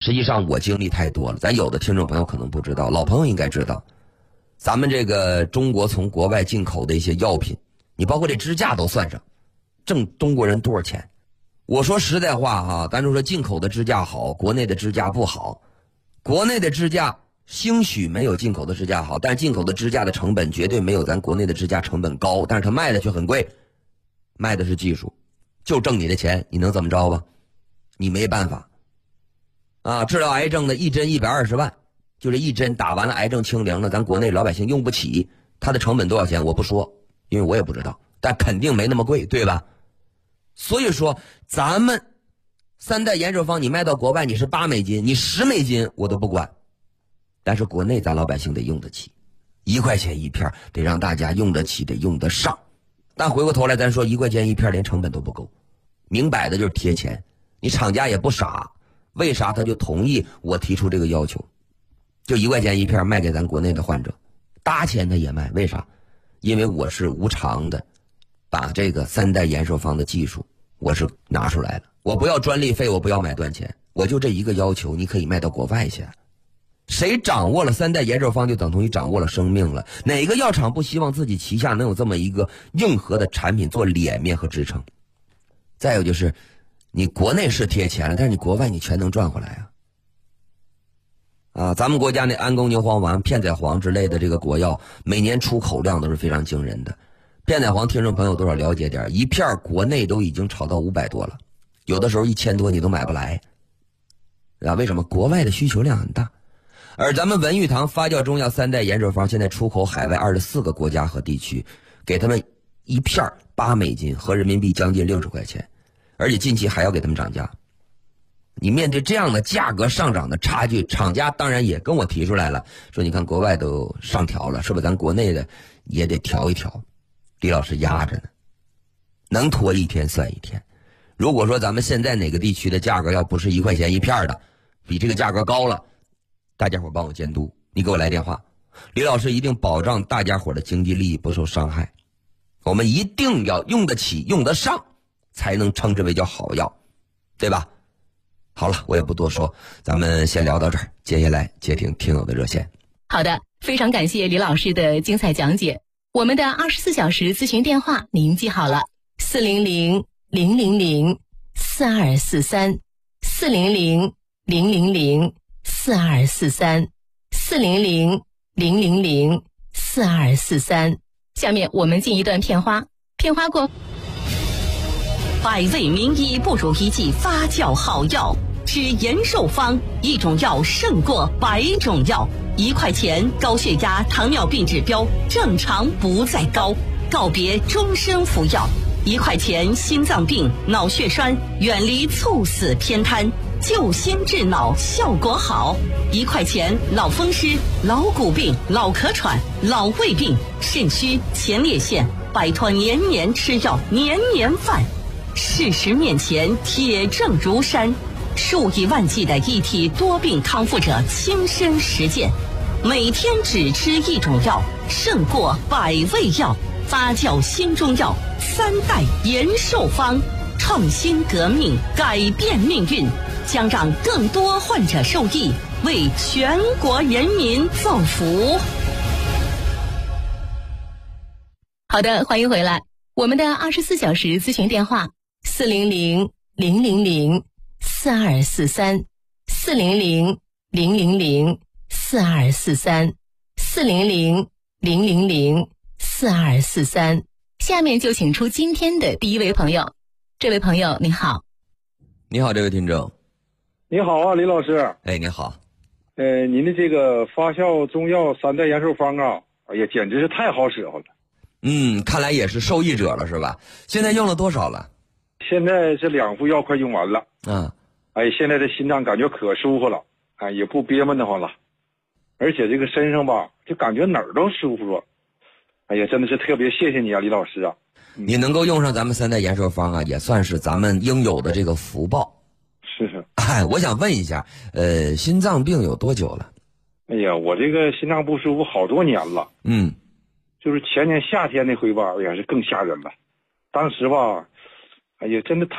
实际上我经历太多了，咱有的听众朋友可能不知道，老朋友应该知道，咱们这个中国从国外进口的一些药品，你包括这支架都算上，挣中国人多少钱？我说实在话哈，咱就说进口的支架好，国内的支架不好。国内的支架兴许没有进口的支架好，但是进口的支架的成本绝对没有咱国内的支架成本高，但是它卖的却很贵，卖的是技术，就挣你的钱，你能怎么着吧？你没办法啊！治疗癌症的一针120万，就这一针打完了，癌症清零了，咱国内老百姓用不起，它的成本多少钱我不说，因为我也不知道，但肯定没那么贵，对吧？所以说咱们三代延寿方你卖到国外你是8美金，你10美金我都不管，但是国内咱老百姓得用得起，1块钱一片，得让大家用得起，得用得上。但回过头来咱说1块钱一片连成本都不够，明摆的就是贴钱。你厂家也不傻，为啥他就同意我提出这个要求，就1块钱一片卖给咱国内的患者，搭钱他也卖，为啥？因为我是无偿的把这个三代延寿方的技术我是拿出来了，我不要专利费，我不要买断钱，我就这一个要求，你可以卖到国外去。谁掌握了三代延寿方就等同于掌握了生命了，哪个药厂不希望自己旗下能有这么一个硬核的产品做脸面和支撑？再有就是你国内是贴钱了，但是你国外你全能赚回来啊！咱们国家那安宫牛黄丸、片仔癀之类的这个国药，每年出口量都是非常惊人的。片仔癀听众朋友多少了解点，一片国内都已经炒到500多了，有的时候1000多你都买不来啊！为什么？国外的需求量很大。而咱们文玉堂发酵中药三代延寿方现在出口海外24个国家和地区，给他们一片8美金，合人民币将近60块钱，而且近期还要给他们涨价。你面对这样的价格上涨的差距，厂家当然也跟我提出来了，说你看国外都上调了，是不是咱国内的也得调一调？李老师压着呢，能拖一天算一天。如果说咱们现在哪个地区的价格要不是1块钱一片的，比这个价格高了，大家伙帮我监督，你给我来电话，李老师一定保障大家伙的经济利益不受伤害。我们一定要用得起用得上，才能称之为叫好药，对吧？好了，我也不多说，咱们先聊到这儿，接下来接听听友的热线。 好的，非常感谢李老师的精彩讲解。我们的24小时咨询电话您记好了，400-000-4243 400-000-4243 400-000-4243。下面我们进一段片花，片花过。 百味名医不如一剂发酵好药，吃延寿方，一种药胜过100种药。1块钱，高血压、糖尿病指标正常不再高，告别终身服药。1块钱，心脏病、脑血栓远离猝死偏瘫，救心治脑效果好。1块钱，脑风湿、老骨病、脑壳喘、老胃病、肾虚、前列腺，摆脱年年吃药、年年犯。事实面前，铁证如山，数以万计的一体多病康复者亲身实践，每天只吃一种药，胜过100味药。发酵新中药3代延寿方，创新革命，改变命运，将让更多患者受益，为全国人民造福。 好的，欢迎回来。我们的24小时咨询电话400-000-4243 400-000-4243 400-000-4243。下面就请出今天的第一位朋友。这位朋友您好。 你好，这位听众。 你好啊，李老师。 哎，你好。 您的这个发酵中药3代延寿方啊，哎呀，简直是太好使候了。 看来也是受益者了是吧？现在用了多少了？ 现在这2副药快用完了。哎，现在这心脏感觉可舒服了，哎，也不憋闷得慌了，而且这个身上吧，就感觉哪儿都舒服了。哎呀，真的是特别谢谢你啊，李老师啊！ 你能够用上咱们3代延寿方啊，也算是咱们应有的这个福报。 是。 哎，我想问一下，心脏病有多久了？ 哎呀，我这个心脏不舒服好多年了。就是前年夏天那回吧，哎呀，是更吓人了。当时吧，哎呀，真的